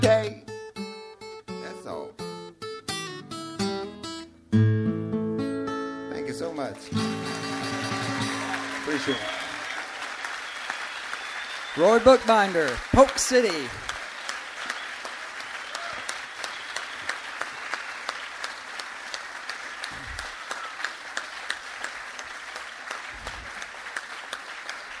Okay. That's all. Thank you so much. Appreciate it. Roy Bookbinder, Polk City.